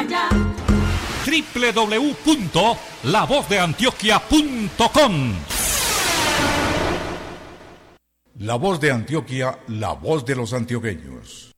ya. www.lavozdeantioquia.com. La Voz de Antioquia, la voz de los antioqueños.